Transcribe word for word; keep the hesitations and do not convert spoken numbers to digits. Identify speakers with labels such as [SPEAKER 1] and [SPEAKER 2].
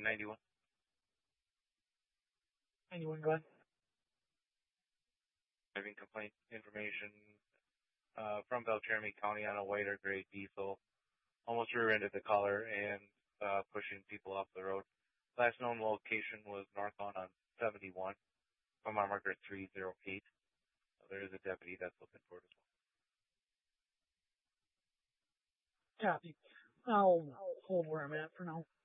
[SPEAKER 1] ninety-one.
[SPEAKER 2] Anyone go ahead?
[SPEAKER 1] Driving complaint information uh, from Beltrami County on a white or gray diesel. Almost rear-ended the caller and uh, pushing people off the road. Last known location was northbound on seventy-one from our marker three oh eight. So there is a deputy that's looking for it as well.
[SPEAKER 2] Copy. I'll hold where I'm at for now.